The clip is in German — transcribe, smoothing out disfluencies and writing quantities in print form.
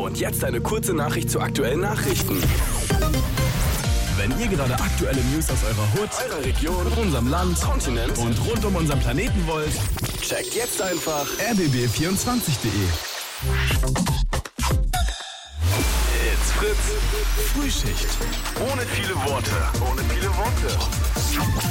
Und jetzt eine kurze Nachricht zu aktuellen Nachrichten. Wenn ihr gerade aktuelle News aus eurer Hut, eurer Region, unserem Land, Kontinent und rund um unseren Planeten wollt, checkt jetzt einfach rbb24.de. It's Fritz. Frühschicht. Ohne viele Worte.